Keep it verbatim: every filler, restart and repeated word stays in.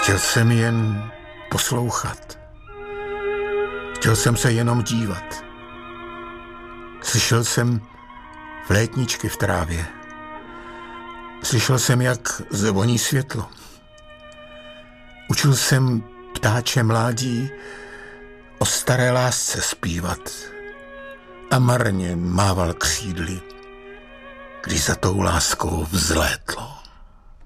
Chtěl jsem jen poslouchat. Chtěl jsem se jenom dívat. Slyšel jsem flétničky v trávě. Slyšel jsem, jak zvoní světlo. Učil jsem ptáče mládí o staré lásce zpívat a marně mával křídly, když za tou láskou vzlétlo.